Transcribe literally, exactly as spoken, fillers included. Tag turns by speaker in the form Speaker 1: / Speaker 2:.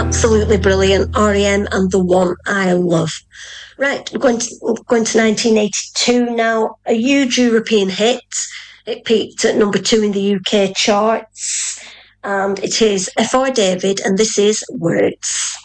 Speaker 1: Absolutely brilliant. R E M and The One I Love. Right, we're going to, we're going to nineteen eighty-two now. A huge European hit. It peaked at number two in the U K charts. And it is F R David, and this is Words.